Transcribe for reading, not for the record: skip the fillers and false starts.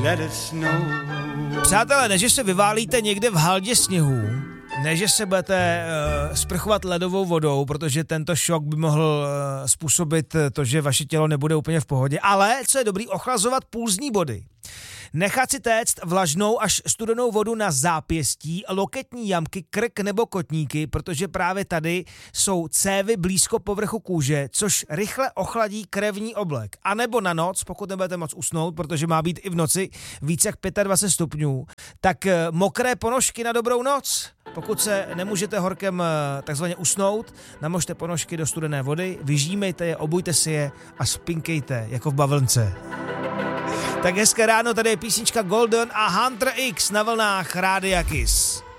Přátelé, než se vyválíte někde v haldě sněhu, ne, že se budete sprchovat ledovou vodou, protože tento šok by mohl způsobit to, že vaše tělo nebude úplně v pohodě, ale co je dobrý, ochlazovat pulzní body. Nechat si téct vlažnou až studenou vodu na zápěstí, loketní jamky, krk nebo kotníky, protože právě tady jsou cévy blízko povrchu kůže, což rychle ochladí krevní oblek. A nebo na noc, pokud nebudete moc usnout, protože má být i v noci více jak 25 stupňů, tak mokré ponožky na dobrou noc. Pokud se nemůžete horkem takzvaně usnout, namožte ponožky do studené vody, vyžímejte je, obujte si je a spinkejte jako v bavlnce. Tak hezké ráno, tady je písnička Golden a Hunter X na vlnách Rádia Kiss.